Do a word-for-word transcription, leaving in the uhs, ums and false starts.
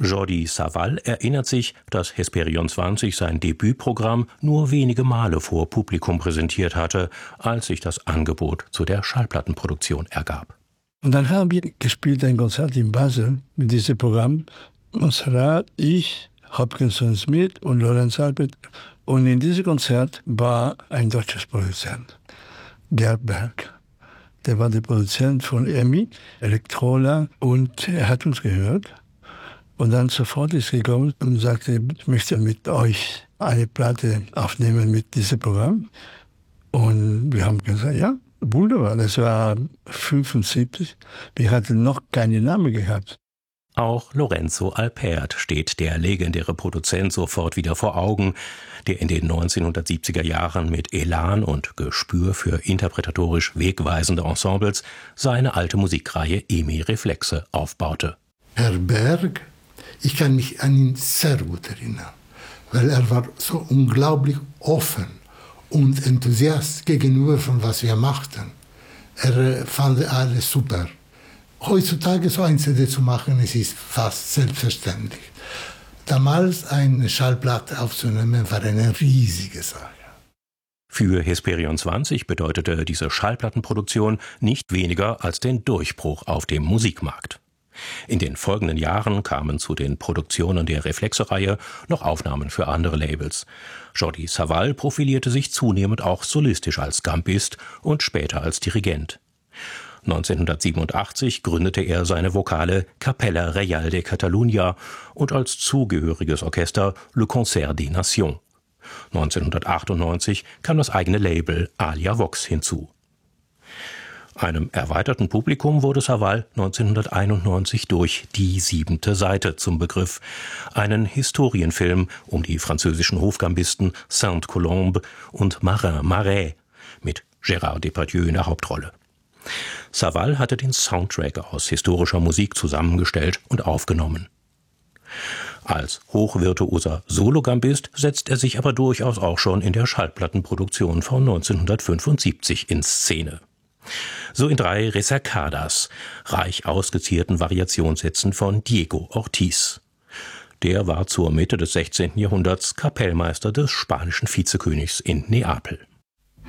Jordi Savall erinnert sich, dass Hesperion zwanzig sein Debütprogramm nur wenige Male vor Publikum präsentiert hatte, als sich das Angebot zu der Schallplattenproduktion ergab. Und dann haben wir gespielt ein Konzert in Basel mit diesem Programm. Montserrat, ich, Hopkinson Smith und Lorenz Albert. Und in diesem Konzert war ein deutsches Produzent, Gerd Berg. Der war der Produzent von E M I, Elektrola, und er hat uns gehört. Und dann sofort ist gekommen und sagte, ich möchte mit euch eine Platte aufnehmen mit diesem Programm. Und wir haben gesagt, ja, wunderbar. Das war fünfundsiebzig. Wir hatten noch keinen Namen gehabt. Auch Lorenzo Alpert steht der legendäre Produzent sofort wieder vor Augen, der in den neunzehnhundertsiebziger Jahren mit Elan und Gespür für interpretatorisch wegweisende Ensembles seine alte Musikreihe E M I-Reflexe aufbaute. Herr Berg, ich kann mich an ihn sehr gut erinnern, weil er war so unglaublich offen und enthusiast gegenüber von was wir machten. Er fand alles super. Heutzutage so ein C D zu machen, es ist fast selbstverständlich. Damals eine Schallplatte aufzunehmen, war eine riesige Sache. Für Hesperion zwanzig bedeutete diese Schallplattenproduktion nicht weniger als den Durchbruch auf dem Musikmarkt. In den folgenden Jahren kamen zu den Produktionen der Reflexe-Reihe noch Aufnahmen für andere Labels. Jordi Savall profilierte sich zunehmend auch solistisch als Gambist und später als Dirigent. neunzehnhundertsiebenundachtzig gründete er seine Vokale Capella Reial de Catalunya und als zugehöriges Orchester Le Concert des Nations. neunzehnhundertachtundneunzig kam das eigene Label Alia Vox hinzu. Einem erweiterten Publikum wurde Savall neunzehnhunderteinundneunzig durch Die siebente Seite zum Begriff, einen Historienfilm um die französischen Hofgambisten Sainte-Colombe und Marin Marais mit Gérard Depardieu in der Hauptrolle. Savall hatte den Soundtrack aus historischer Musik zusammengestellt und aufgenommen. Als hochvirtuoser Sologambist setzt er sich aber durchaus auch schon in der Schallplattenproduktion von neunzehnhundertfünfundsiebzig in Szene. So in drei Resacadas, reich ausgezierten Variationssätzen von Diego Ortiz. Der war zur Mitte des sechzehnten Jahrhunderts Kapellmeister des spanischen Vizekönigs in Neapel.